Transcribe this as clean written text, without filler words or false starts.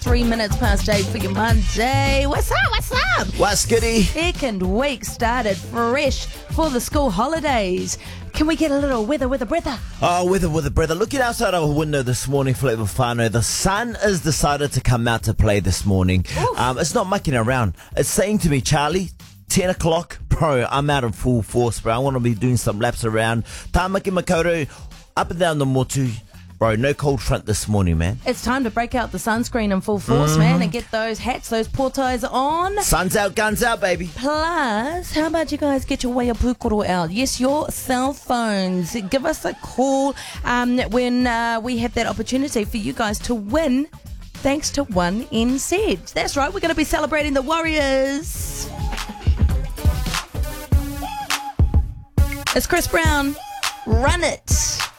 3 minutes past 8 for your Monday. What's up? What's up? What's goody? Second week started fresh for the school holidays. Can we get a little weather breather? Oh, weather, brother. Looking outside our window this morning, Flavor Whānau, the sun has decided to come out to play this morning. It's not mucking around. It's saying to me, Charlie, 10 o'clock, bro, I'm out in full force, bro. I want to be doing some laps around. Tāmaki Makaurau, up and down the motu. Bro, no cold front this morning, man. It's time to break out the sunscreen in full force, man, and get those hats, those portais on. Sun's out, guns out, baby. Plus, how about you guys get your Waia Pūkoro out? Yes, your cell phones. Give us a call when we have that opportunity for you guys to win thanks to 1NZ. That's right, we're going to be celebrating the Warriors. It's Chris Brown. Run it.